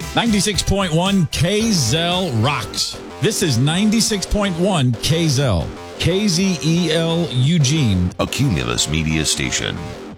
96.1 KZEL rocks. This is 96.1 KZEL. KZEL Eugene. A Cumulus Media Station.